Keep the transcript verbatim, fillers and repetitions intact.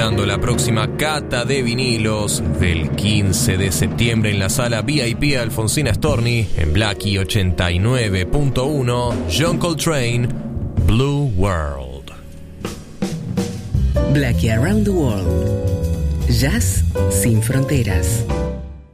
esperando la próxima cata de vinilos del quince de septiembre en la sala V I P Alfonsina Storni en Blackie ochenta y nueve punto uno. John Coltrane, Blue World. Blackie Around the World. Jazz sin fronteras.